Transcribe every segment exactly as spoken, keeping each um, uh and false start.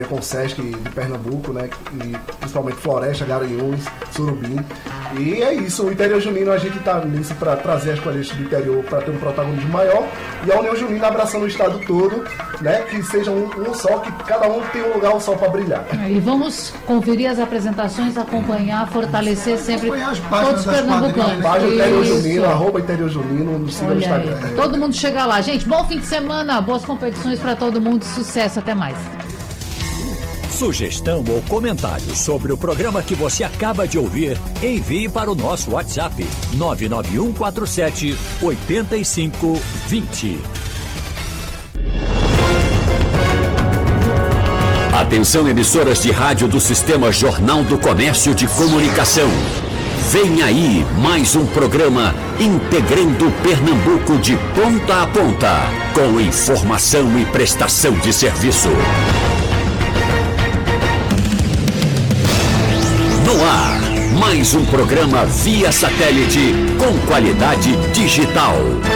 com o Sesc de Pernambuco, né, e principalmente Floresta, Garanhuns, Surubim. E é isso, o Interior Junino, a gente está nisso para trazer as colheitas do interior para ter um protagonismo maior, e a União Junina abraçando o estado todo, né, que seja um, um só, que cada um tem um lugar, um sol para brilhar. E vamos conferir as apresentações, acompanhar, fortalecer sempre acompanhar as todos os pernambucanos. Página Interior Junino, arroba Interior Junino, no siga no Instagram. Aí. Todo mundo chega lá. Gente, bom fim de semana, boas competições para todo mundo, sucesso, até mais. Sugestão ou comentário sobre o programa que você acaba de ouvir, envie para o nosso WhatsApp nove nove um quatro sete oito cinco dois zero. Atenção, emissoras de rádio do Sistema Jornal do Comércio de Comunicação. Vem aí mais um programa integrando Pernambuco de ponta a ponta, com informação e prestação de serviço. No ar, mais um programa via satélite com qualidade digital.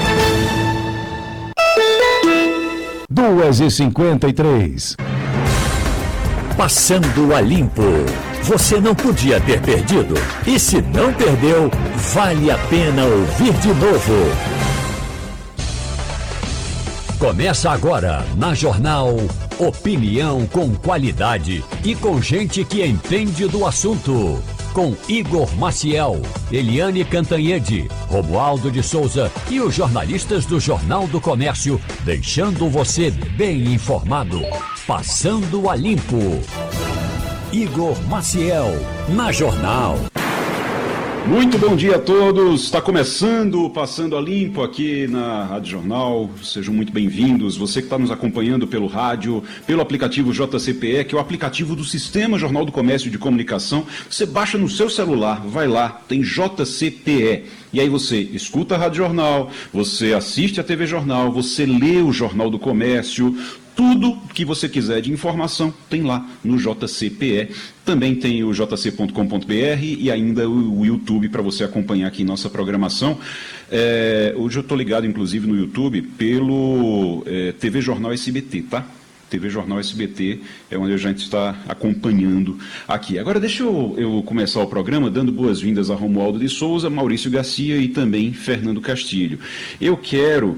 duas e cinquenta e três. Passando a limpo. Você não podia ter perdido. E se não perdeu, vale a pena ouvir de novo. Começa agora na Jornal Opinião com qualidade e com gente que entende do assunto. Com Igor Maciel, Eliane Cantanhede, Romualdo de Souza e os jornalistas do Jornal do Comércio, deixando você bem informado. Passando a limpo. Igor Maciel, na Jornal. Muito bom dia a todos, está começando o Passando a Limpo aqui na Rádio Jornal, sejam muito bem-vindos, você que está nos acompanhando pelo rádio, pelo aplicativo J C P E, que é o aplicativo do Sistema Jornal do Comércio de Comunicação, você baixa no seu celular, vai lá, tem J C P E, e aí você escuta a Rádio Jornal, você assiste a T V Jornal, você lê o Jornal do Comércio, tudo que você quiser de informação tem lá no J C P E. Também tem o j c ponto com ponto b r e ainda o, o YouTube para você acompanhar aqui nossa programação. É, hoje eu estou ligado, inclusive, no YouTube pelo é, T V Jornal S B T, tá? T V Jornal S B T é onde a gente está acompanhando aqui. Agora deixa eu, eu começar o programa dando boas-vindas a Romualdo de Souza, Maurício Garcia e também Fernando Castilho. Eu quero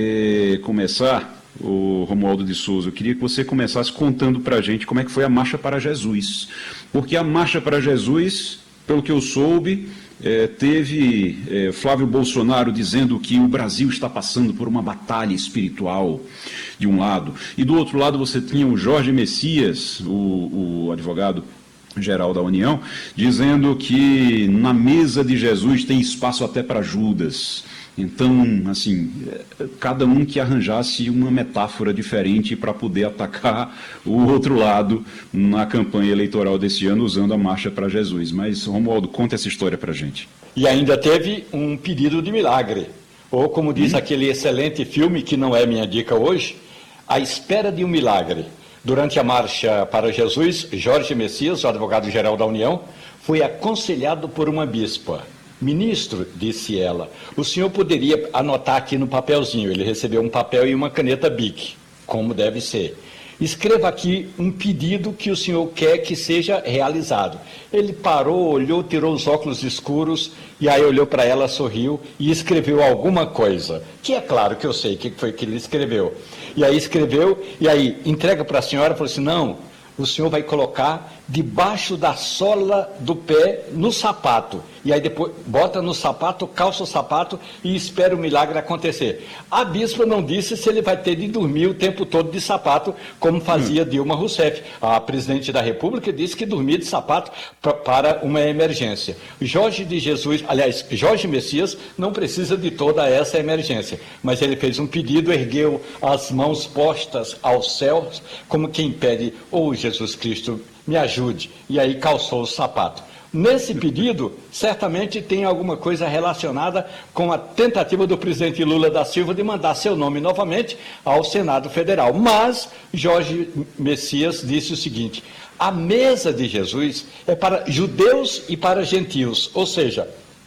é, começar... O Romualdo de Souza, eu queria que você começasse contando para a gente como é que foi a Marcha para Jesus. Porque a Marcha para Jesus, pelo que eu soube, é, teve é, Flávio Bolsonaro dizendo que o Brasil está passando por uma batalha espiritual, de um lado. E do outro lado você tinha o Jorge Messias, o, o advogado geral da União, dizendo que na mesa de Jesus tem espaço até para Judas. Então, assim, cada um que arranjasse uma metáfora diferente para poder atacar o outro lado na campanha eleitoral desse ano, usando a Marcha para Jesus. Mas, Romualdo, conta essa história para a gente. E ainda teve um pedido de milagre, ou como diz hum? aquele excelente filme, que não é minha dica hoje, A Espera de um Milagre. Durante a Marcha para Jesus, Jorge Messias, o advogado-geral da União, foi aconselhado por uma bispa. Ministro, disse ela, o senhor poderia anotar aqui no papelzinho, ele recebeu um papel e uma caneta Bic, como deve ser. Escreva aqui um pedido que o senhor quer que seja realizado. Ele parou, olhou, tirou os óculos escuros, e aí olhou para ela, sorriu e escreveu alguma coisa, que é claro que eu sei o que foi que ele escreveu. E aí escreveu, e aí entrega para a senhora e falou assim, não, o senhor vai colocar debaixo da sola do pé no sapato. E aí depois bota no sapato, calça o sapato e espera o milagre acontecer. A bispa não disse se ele vai ter de dormir o tempo todo de sapato, como fazia hum. Dilma Rousseff. A presidente da República disse que dormia de sapato pra, para uma emergência. Jorge de Jesus, aliás, Jorge Messias não precisa de toda essa emergência, mas ele fez um pedido, ergueu as mãos postas aos céus, como quem pede, ô Jesus Cristo, me ajude, e aí calçou o sapato. Nesse pedido, certamente tem alguma coisa relacionada com a tentativa do presidente Lula da Silva de mandar seu nome novamente ao Senado Federal. Mas Jorge Messias disse o seguinte, a mesa de Jesus é para judeus e para gentios, ou seja,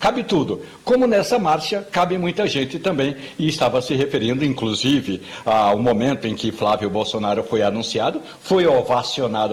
cabe tudo. Como nessa marcha, cabe muita gente também, e estava se referindo, inclusive, ao momento em que Flávio Bolsonaro foi anunciado, foi ovacionado